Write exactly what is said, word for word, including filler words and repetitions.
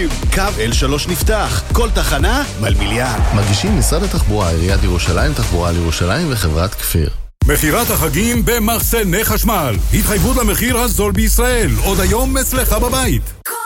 קו אל שלוש נפתח, כל תחנה מלמיליאן. מגישים משרד התחבורה, עיריית ירושלים, תחבורה לירושלים וחברת כפיר. מחירת החגים במחסני חשמל. התחייבות למחיר הזול בישראל. עוד היום אצלך בבית.